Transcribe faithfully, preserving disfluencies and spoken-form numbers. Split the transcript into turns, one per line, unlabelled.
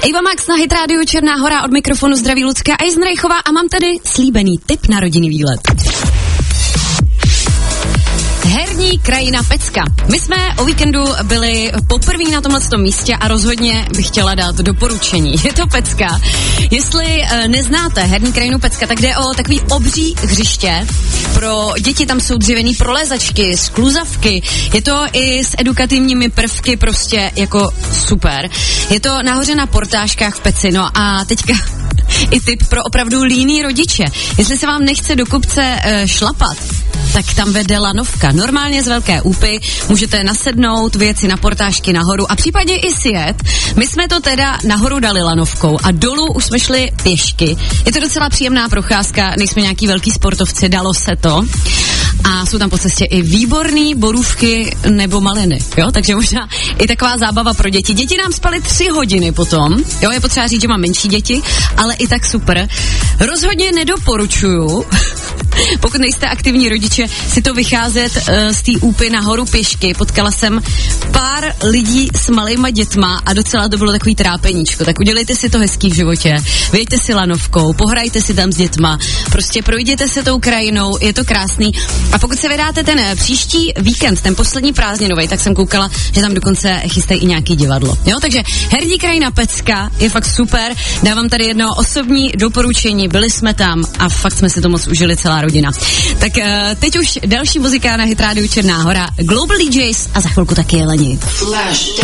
Eva Max na Hit Radio Černá Hora, od mikrofonu zdraví Lucka a Jiznerejchová a mám tady slíbený tip na rodinný výlet. Herní krajina Pecka. My jsme o víkendu byli poprvé na tomhletom místě a rozhodně bych chtěla dát doporučení. Je to Pecka. Jestli e, neznáte herní krajinu Pecka, tak jde o takový obří hřiště. Pro děti tam jsou dřevěný prolézačky, skluzavky. Je to i s edukativními prvky, prostě jako super. Je to nahoře na Portážkách v Peci. No a teďka i tip pro opravdu líný rodiče. Jestli se vám nechce do kopce e, šlapat, tak tam vede lanovka. Normálně z Velké Úpy můžete nasednout, vyjet si na Portážky nahoru a případně i sjet. My jsme to teda nahoru dali lanovkou a dolů už jsme šli pěšky. Je to docela příjemná procházka, nejsme nějaký velký sportovci, dalo se to. A jsou tam po cestě i výborný borůvky nebo maliny, jo, takže možná i taková zábava pro děti. Děti nám spaly tři hodiny potom, jo, je potřeba říct, že mám menší děti, ale i tak super. Rozhodně nedoporučuju, pokud nejste aktivní rodiče, si to vycházet uh, z té Úpy nahoru pěšky. Potkala jsem pár lidí s malejma dětma a docela to bylo takový trápeníčko. Tak udělejte si to hezký v životě, vyjeďte si lanovkou, pohrajte si tam s dětma, prostě projděte se tou krajinou, je to krásný. A pokud se vydáte ten příští víkend, ten poslední prázdninový, tak jsem koukala, že tam dokonce chystají i nějaký divadlo. Jo, takže herní krajina Pecka je fakt super. Dávám tady jedno osobní doporučení, byli jsme tam a fakt jsme si to moc užili, celá rodina. Tak uh, teď už další muzika na Hit Radio Černá Hora, Global D Js a za chvilku taky Jeleni.
Flash